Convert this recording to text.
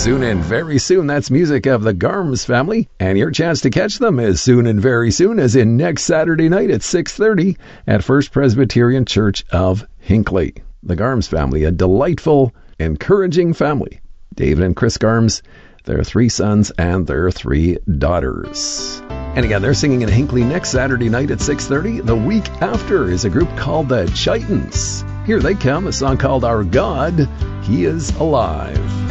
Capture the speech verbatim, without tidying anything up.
Soon and very soon, that's music of the Garms family. And your chance to catch them is soon and very soon, as in next Saturday night at six thirty at First Presbyterian Church of Hinckley. The Garms family, a delightful, encouraging family. David and Chris Garms, their three sons and their three daughters. And again, they're singing in Hinckley next Saturday night at six thirty. The week after is a group called the Chitons. Here they come, a song called Our God, He is Alive.